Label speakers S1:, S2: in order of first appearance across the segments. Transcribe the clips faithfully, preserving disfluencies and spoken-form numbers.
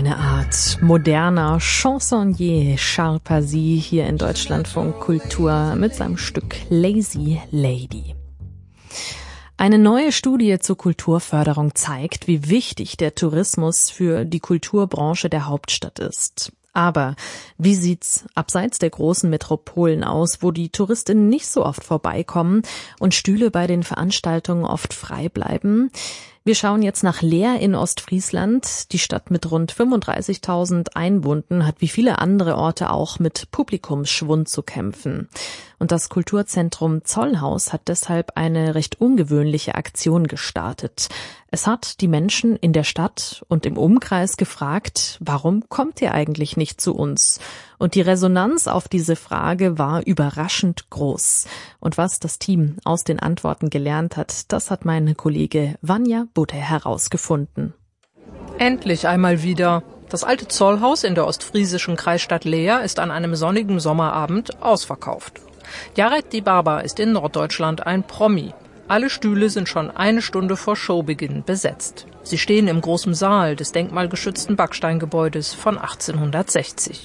S1: Eine Art moderner Chansonnier, Charles Pazy hier in Deutschlandfunk Kultur mit seinem Stück Lazy Lady. Eine neue Studie zur Kulturförderung zeigt, wie wichtig der Tourismus für die Kulturbranche der Hauptstadt ist. Aber wie sieht's abseits der großen Metropolen aus, wo die Touristinnen nicht so oft vorbeikommen und Stühle bei den Veranstaltungen oft frei bleiben? Wir schauen jetzt nach Leer in Ostfriesland. Die Stadt mit rund fünfunddreißigtausend Einwohnern hat wie viele andere Orte auch mit Publikumsschwund zu kämpfen. Und das Kulturzentrum Zollhaus hat deshalb eine recht ungewöhnliche Aktion gestartet. Es hat die Menschen in der Stadt und im Umkreis gefragt, warum kommt ihr eigentlich nicht zu uns? Und die Resonanz auf diese Frage war überraschend groß. Und was das Team aus den Antworten gelernt hat, das hat mein Kollege Vanja Budde herausgefunden.
S2: Endlich einmal wieder. Das alte Zollhaus in der ostfriesischen Kreisstadt Leer ist an einem sonnigen Sommerabend ausverkauft. Jared Dibaba ist in Norddeutschland ein Promi. Alle Stühle sind schon eine Stunde vor Showbeginn besetzt. Sie stehen im großen Saal des denkmalgeschützten Backsteingebäudes von achtzehnhundertsechzig.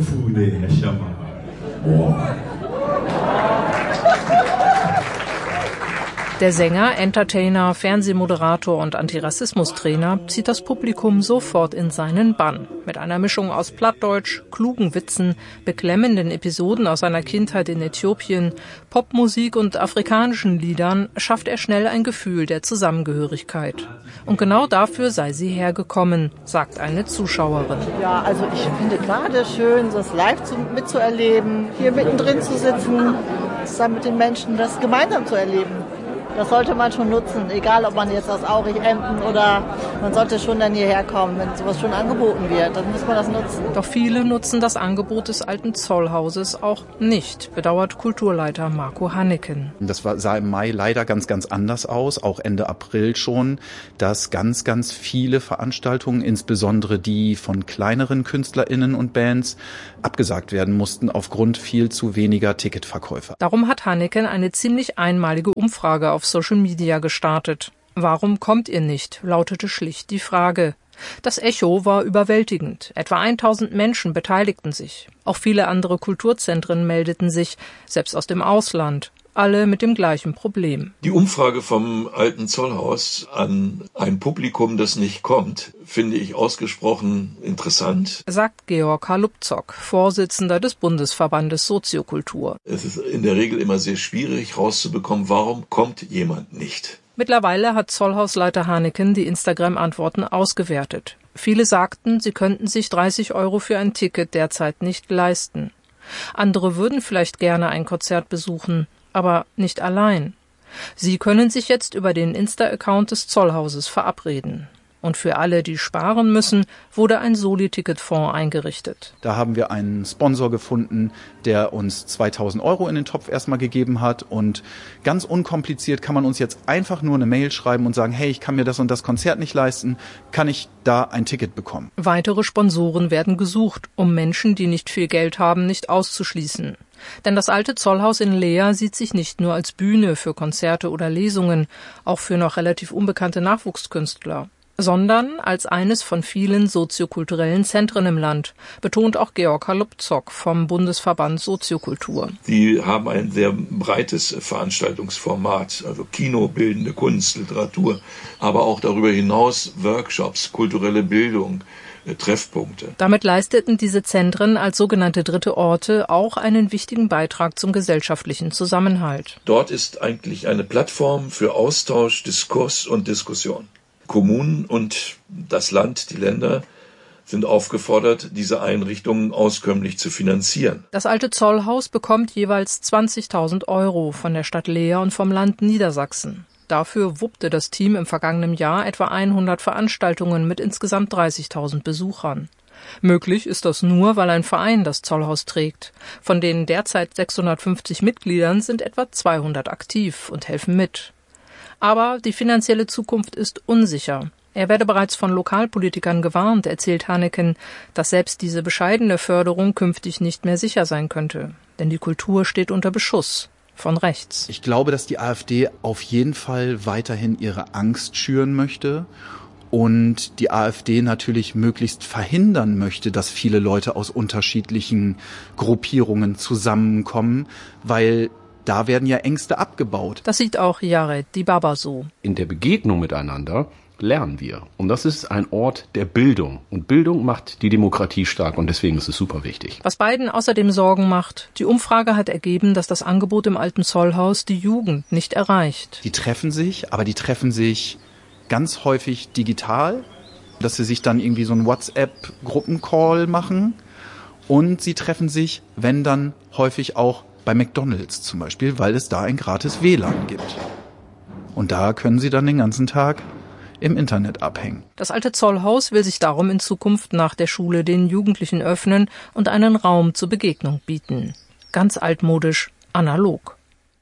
S2: Der Sänger, Entertainer, Fernsehmoderator und Antirassismustrainer zieht das Publikum sofort in seinen Bann. Mit einer Mischung aus Plattdeutsch, klugen Witzen, beklemmenden Episoden aus seiner Kindheit in Äthiopien, Popmusik und afrikanischen Liedern schafft er schnell ein Gefühl der Zusammengehörigkeit. Und genau dafür sei sie hergekommen, sagt eine Zuschauerin.
S3: Ja, also ich finde gerade schön, das live zu, mitzuerleben, hier mittendrin zu sitzen, zusammen mit den Menschen das gemeinsam zu erleben. Das sollte man schon nutzen, egal ob man jetzt aus Aurich, Emden oder man sollte schon dann hierher kommen, wenn sowas schon angeboten wird, dann muss man das nutzen.
S2: Doch viele nutzen das Angebot des alten Zollhauses auch nicht, bedauert Kulturleiter Marco Hanneken.
S4: Das war, sah im Mai leider ganz, ganz anders aus, auch Ende April schon, dass ganz, ganz viele Veranstaltungen, insbesondere die von kleineren KünstlerInnen und Bands, abgesagt werden mussten aufgrund viel zu weniger Ticketverkäufer.
S2: Darum hat Hanneken eine ziemlich einmalige Umfrage auf Social Media gestartet. Warum kommt ihr nicht? Lautete schlicht die Frage. Das Echo war überwältigend. Etwa tausend Menschen beteiligten sich. Auch viele andere Kulturzentren meldeten sich, selbst aus dem Ausland. Alle mit dem gleichen Problem.
S5: Die Umfrage vom alten Zollhaus an ein Publikum, das nicht kommt, finde ich ausgesprochen interessant,
S2: sagt Georg Halupzok, Vorsitzender des Bundesverbandes Soziokultur.
S5: Es ist in der Regel immer sehr schwierig rauszubekommen, warum kommt jemand nicht.
S2: Mittlerweile hat Zollhausleiter Hanneken die Instagram-Antworten ausgewertet. Viele sagten, sie könnten sich dreißig Euro für ein Ticket derzeit nicht leisten. Andere würden vielleicht gerne ein Konzert besuchen, aber nicht allein. Sie können sich jetzt über den Insta-Account des Zollhauses verabreden. Und für alle, die sparen müssen, wurde ein Soli-Ticket-Fonds eingerichtet.
S4: Da haben wir einen Sponsor gefunden, der uns zweitausend Euro in den Topf erstmal gegeben hat. Und ganz unkompliziert kann man uns jetzt einfach nur eine Mail schreiben und sagen, hey, ich kann mir das und das Konzert nicht leisten, kann ich da ein Ticket bekommen?
S2: Weitere Sponsoren werden gesucht, um Menschen, die nicht viel Geld haben, nicht auszuschließen. Denn das alte Zollhaus in Leer sieht sich nicht nur als Bühne für Konzerte oder Lesungen, auch für noch relativ unbekannte Nachwuchskünstler, sondern als eines von vielen soziokulturellen Zentren im Land, betont auch Georg Halupzok vom Bundesverband Soziokultur.
S5: Die haben ein sehr breites Veranstaltungsformat, also Kino, bildende Kunst, Literatur, aber auch darüber hinaus Workshops, kulturelle Bildung, Treffpunkte.
S2: Damit leisteten diese Zentren als sogenannte dritte Orte auch einen wichtigen Beitrag zum gesellschaftlichen Zusammenhalt.
S5: Dort ist eigentlich eine Plattform für Austausch, Diskurs und Diskussion. Kommunen und das Land, die Länder, sind aufgefordert, diese Einrichtungen auskömmlich zu finanzieren.
S2: Das alte Zollhaus bekommt jeweils zwanzigtausend Euro von der Stadt Leer und vom Land Niedersachsen. Dafür wuppte das Team im vergangenen Jahr etwa hundert Veranstaltungen mit insgesamt dreißigtausend Besuchern. Möglich ist das nur, weil ein Verein das Zollhaus trägt. Von den derzeit sechshundertfünfzig Mitgliedern sind etwa zweihundert aktiv und helfen mit. Aber die finanzielle Zukunft ist unsicher. Er werde bereits von Lokalpolitikern gewarnt, erzählt Hanneken, dass selbst diese bescheidene Förderung künftig nicht mehr sicher sein könnte. Denn die Kultur steht unter Beschuss. Von rechts.
S4: Ich glaube, dass die AfD auf jeden Fall weiterhin ihre Angst schüren möchte und die AfD natürlich möglichst verhindern möchte, dass viele Leute aus unterschiedlichen Gruppierungen zusammenkommen, weil da werden ja Ängste abgebaut.
S2: Das sieht auch Jared Dibaba so.
S6: In der Begegnung miteinander lernen wir. Und das ist ein Ort der Bildung. Und Bildung macht die Demokratie stark und deswegen ist es super wichtig.
S2: Was beiden außerdem Sorgen macht, die Umfrage hat ergeben, dass das Angebot im alten Zollhaus die Jugend nicht erreicht.
S4: Die treffen sich, aber die treffen sich ganz häufig digital, dass sie sich dann irgendwie so einen WhatsApp-Gruppencall machen und sie treffen sich, wenn dann häufig auch bei McDonald's zum Beispiel, weil es da ein gratis W L A N gibt. Und da können sie dann den ganzen Tag im Internet abhängen.
S2: Das alte Zollhaus will sich darum in Zukunft nach der Schule den Jugendlichen öffnen und einen Raum zur Begegnung bieten. Ganz altmodisch, analog.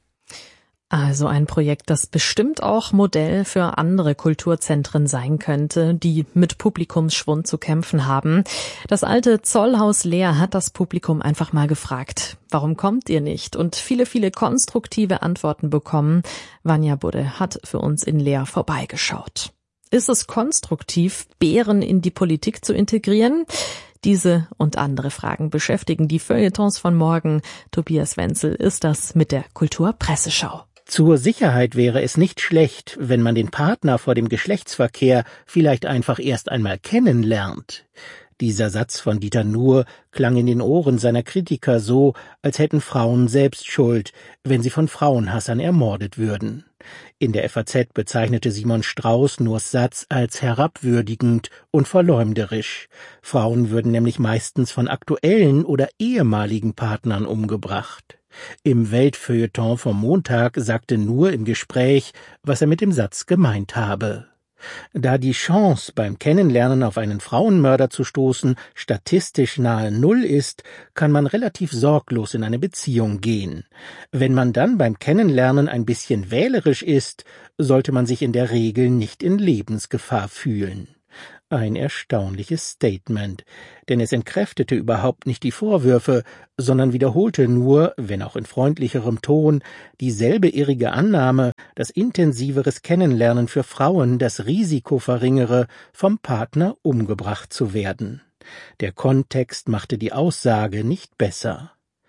S1: Also ein Projekt, das bestimmt auch Modell für andere Kulturzentren sein könnte, die mit Publikumsschwund zu kämpfen haben. Das alte Zollhaus Leer hat das Publikum einfach mal gefragt, warum kommt ihr nicht? Und viele, viele konstruktive Antworten bekommen. Vanja Budde hat für uns in Leer vorbeigeschaut. Ist es konstruktiv, Bären in die Politik zu integrieren? Diese und andere Fragen beschäftigen die Feuilletons von morgen. Tobias Wenzel ist das mit der Kulturpresseschau.
S7: Zur Sicherheit wäre es nicht schlecht, wenn man den Partner vor dem Geschlechtsverkehr vielleicht einfach erst einmal kennenlernt. Dieser Satz von Dieter Nuhr klang in den Ohren seiner Kritiker so, als hätten Frauen selbst Schuld, wenn sie von Frauenhassern ermordet würden. In der F A Z bezeichnete Simon Strauß Nuhrs Satz als herabwürdigend und verleumderisch. Frauen würden nämlich meistens von aktuellen oder ehemaligen Partnern umgebracht. Im Weltfeuilleton vom Montag sagte Nuhr im Gespräch, was er mit dem Satz gemeint habe. Da die Chance, beim Kennenlernen auf einen Frauenmörder zu stoßen, statistisch nahe Null ist, kann man relativ sorglos in eine Beziehung gehen. Wenn man dann beim Kennenlernen ein bisschen wählerisch ist, sollte man sich in der Regel nicht in Lebensgefahr fühlen. Ein erstaunliches Statement, denn es entkräftete überhaupt nicht die Vorwürfe, sondern wiederholte nur, wenn auch in freundlicherem Ton, dieselbe irrige Annahme, dass intensiveres Kennenlernen für Frauen das Risiko verringere, vom Partner umgebracht zu werden. Der Kontext machte die Aussage nicht besser.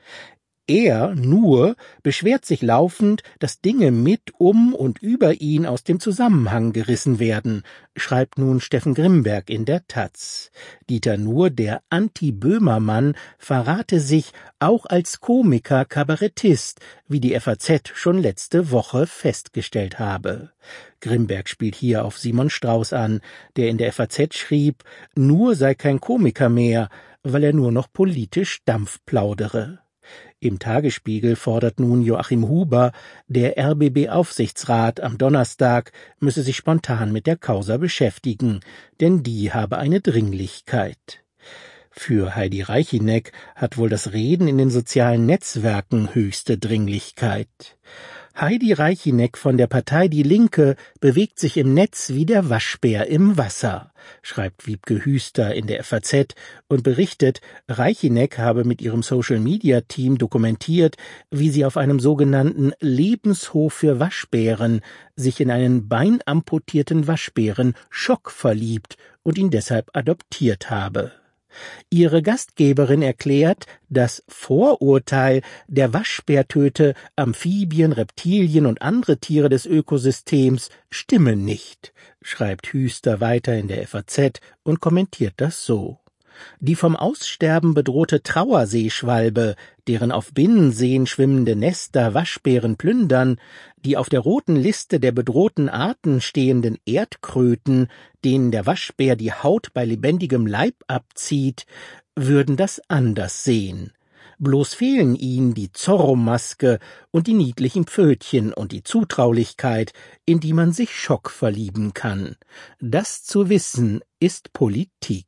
S7: Er, Nuhr, beschwert sich laufend, dass Dinge mit, um und über ihn aus dem Zusammenhang gerissen werden, schreibt nun Steffen Grimberg in der Taz. Dieter Nuhr, der Anti-Böhmermann, verrate sich auch als Komiker, Kabarettist, wie die F A Z schon letzte Woche festgestellt habe. Grimberg spielt hier auf Simon Strauß an, der in der F A Z schrieb, Nuhr sei kein Komiker mehr, weil er nur noch politisch Dampf plaudere. Im Tagesspiegel fordert nun Joachim Huber, der R B B-Aufsichtsrat, am Donnerstag müsse sich spontan mit der Causa beschäftigen, denn die habe eine Dringlichkeit. Für Heidi Reichineck hat wohl das Reden in den sozialen Netzwerken höchste Dringlichkeit. Heidi Reichineck von der Partei Die Linke bewegt sich im Netz wie der Waschbär im Wasser, schreibt Wiebke Hüster in der F A Z und berichtet, Reichineck habe mit ihrem Social-Media-Team dokumentiert, wie sie auf einem sogenannten Lebenshof für Waschbären sich in einen beinamputierten Waschbären Schock verliebt und ihn deshalb adoptiert habe. Ihre Gastgeberin erklärt, das Vorurteil, der Waschbär töte Amphibien, Reptilien und andere Tiere des Ökosystems, stimme nicht, schreibt Hüster weiter in der F A Z und kommentiert das so. Die vom Aussterben bedrohte Trauerseeschwalbe, deren auf Binnenseen schwimmende Nester Waschbären plündern, die auf der roten Liste der bedrohten Arten stehenden Erdkröten, denen der Waschbär die Haut bei lebendigem Leib abzieht, würden das anders sehen. Bloß fehlen ihnen die Zorro-Maske und die niedlichen Pfötchen und die Zutraulichkeit, in die man sich Schock verlieben kann. Das zu wissen ist Politik.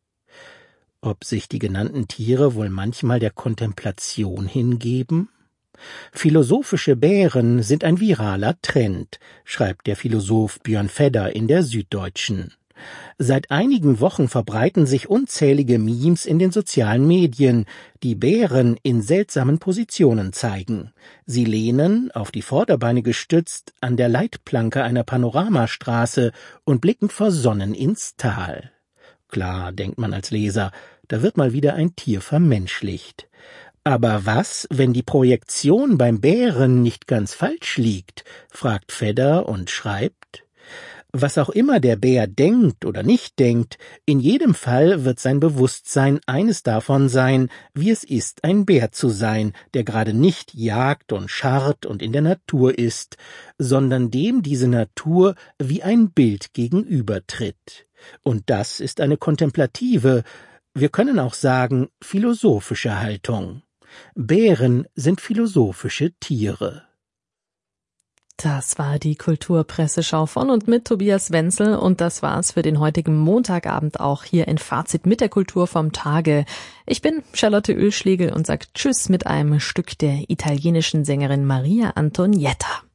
S7: Ob sich die genannten Tiere wohl manchmal der Kontemplation hingeben? Philosophische Bären sind ein viraler Trend, schreibt der Philosoph Björn Fedder in der Süddeutschen. Seit einigen Wochen verbreiten sich unzählige Memes in den sozialen Medien, die Bären in seltsamen Positionen zeigen. Sie lehnen, auf die Vorderbeine gestützt, an der Leitplanke einer Panoramastraße und blicken versonnen ins Tal. Klar, denkt man als Leser, da wird mal wieder ein Tier vermenschlicht. Aber was, wenn die Projektion beim Bären nicht ganz falsch liegt, fragt Fedder und schreibt: Was auch immer der Bär denkt oder nicht denkt, in jedem Fall wird sein Bewusstsein eines davon sein, wie es ist, ein Bär zu sein, der gerade nicht jagt und scharrt und in der Natur ist, sondern dem diese Natur wie ein Bild gegenübertritt. Und das ist eine kontemplative, wir können auch sagen philosophische Haltung. Bären sind philosophische Tiere.
S1: Das war die Kulturpresseschau von und mit Tobias Wenzel und das war's für den heutigen Montagabend auch hier in Fazit mit der Kultur vom Tage. Ich bin Charlotte Oehlschlegel und sag Tschüss mit einem Stück der italienischen Sängerin Maria Antonietta.